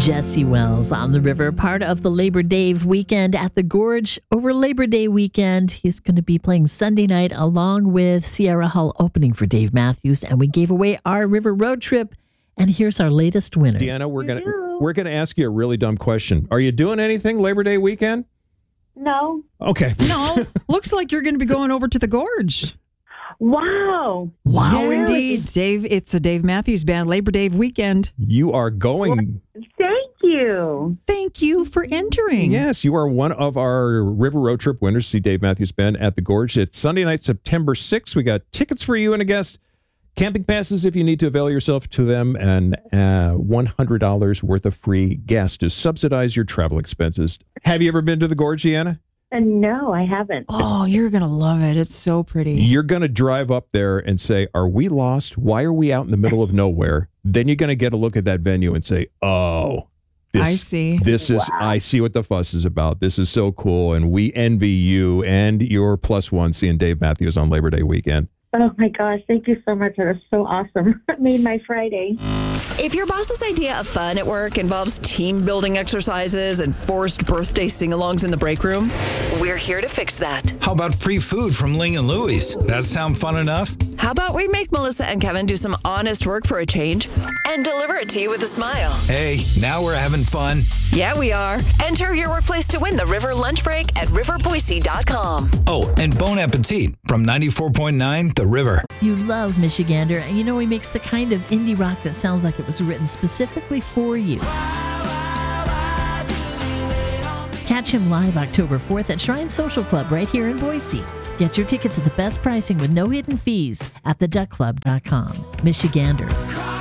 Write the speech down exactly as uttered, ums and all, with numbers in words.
Jesse Wells on the river, part of the Labor Day weekend at the Gorge. Over Labor Day weekend, he's going to be playing Sunday night along with Sierra Hull opening for Dave Matthews. And we gave away our river road trip. And here's our latest winner. Deanna, we're going to we're going to ask you a really dumb question. Are you doing anything Labor Day weekend? No. Okay. No. Looks like you're going to be going over to the Gorge. Wow. Wow, Yes. indeed. Dave, it's a Dave Matthews Band Labor Day weekend. You are going. Thank you. Thank you for entering. Yes, you are one of our River Road Trip winners. See Dave Matthews Band at the Gorge. It's Sunday night, September sixth. We got tickets for you and a guest. Camping passes if you need to avail yourself to them, and uh, one hundred dollars worth of free gas to subsidize your travel expenses. Have you ever been to the Gorge, Deanna? And no, I haven't. Oh, you're going to love it. It's so pretty. You're going to drive up there and say, are we lost? Why are we out in the middle of nowhere? Then you're going to get a look at that venue and say, oh, this, I see. This is, Wow. I see what the fuss is about. This is so cool. And we envy you and your plus one seeing Dave Matthews on Labor Day weekend. Oh my gosh, thank you so much. That was so awesome. It made my Friday. If your boss's idea of fun at work involves team building exercises and forced birthday sing-alongs in the break room, we're here to fix that. How about free food from Ling and Louie's? That sound fun enough? How about we make Melissa and Kevin do some honest work for a change and deliver it to you with a smile? Hey, now we're having fun. Yeah, we are. Enter your workplace to win the River Lunch Break at river boise dot com. Oh, and Bon Appetit from ninety-four point nine The River. You love Michigander, and you know he makes the kind of indie rock that sounds like it was written specifically for you. Catch him live October fourth at Shrine Social Club right here in Boise. Get your tickets at the best pricing with no hidden fees at the duck club dot com. Michigander.